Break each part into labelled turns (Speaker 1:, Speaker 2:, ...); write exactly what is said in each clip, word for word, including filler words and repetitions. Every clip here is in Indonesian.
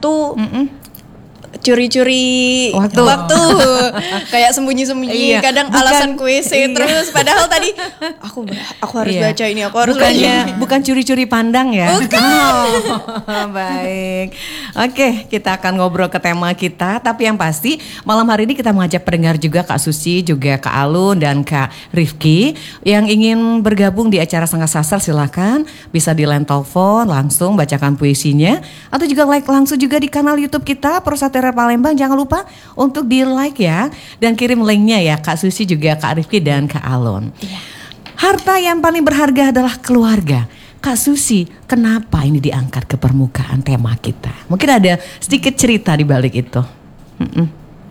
Speaker 1: waktu. Mm-mm. Curi-curi waktu, waktu. Kayak sembunyi-sembunyi iya. Kadang bukan, alasan Q C iya. Terus padahal tadi aku aku harus iya. baca ini aku harus
Speaker 2: Bukannya,
Speaker 1: baca
Speaker 2: bukan curi-curi pandang ya.
Speaker 1: Bukan.
Speaker 2: Oh, baik. Oke, kita akan ngobrol ke tema kita. Tapi yang pasti malam hari ini kita mengajak pendengar juga Kak Susi, juga Kak Alun dan Kak Rifki yang ingin bergabung di acara Sangga Sastra. Silakan bisa di line telepon langsung bacakan puisinya atau juga like langsung juga di kanal YouTube kita Persatuan Palembang. Jangan lupa untuk di like ya dan kirim linknya ya Kak Susi juga Kak Rifki dan Kak Alun. Ya. Harta yang paling berharga adalah keluarga. Kak Susi, kenapa ini diangkat ke permukaan tema kita? Mungkin ada sedikit cerita di balik itu. Uh,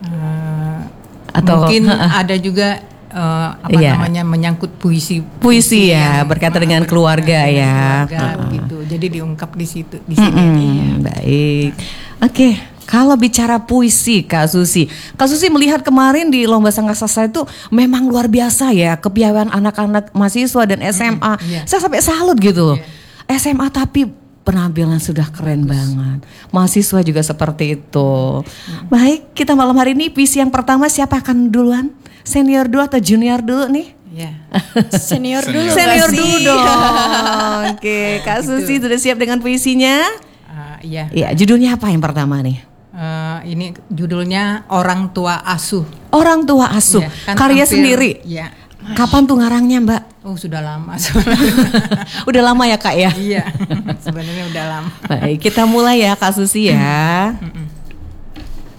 Speaker 3: Atau mungkin uh, ada juga uh, apa iya. namanya menyangkut puisi.
Speaker 2: Puisi ya, berkaitan dengan keluarga ya.
Speaker 3: Keluarga, uh. begitu. Jadi diungkap di situ di sini.
Speaker 2: Mm-hmm. Baik. Oke. Okay. Kalau bicara puisi Kak Susi, Kak Susi melihat kemarin di Lomba Sangga Sastra itu memang luar biasa ya kepiawaian anak-anak mahasiswa dan S M A. Mm, yeah. Saya sampai salut gitu. Yeah. S M A tapi penampilan sudah keren Bagus. banget. Mahasiswa juga seperti itu. Mm. Baik, kita malam hari ini puisi yang pertama siapa akan duluan? Senior dulu atau junior dulu nih?
Speaker 1: Ya. Senior dulu.
Speaker 2: Senior dulu dong. Oke, Kak Susi sudah siap dengan puisinya?
Speaker 3: Uh, iya.
Speaker 2: Iya, judulnya apa yang pertama nih?
Speaker 3: Uh, ini judulnya Orang Tua Asuh.
Speaker 2: Orang Tua Asuh, ya, kan karya hampir, sendiri.
Speaker 3: Ya.
Speaker 2: Kapan tuh ngarangnya Mbak?
Speaker 3: Oh sudah lama.
Speaker 2: Udah lama ya Kak ya?
Speaker 3: Iya, sebenarnya udah lama.
Speaker 2: Baik, kita mulai ya Kak Susi ya.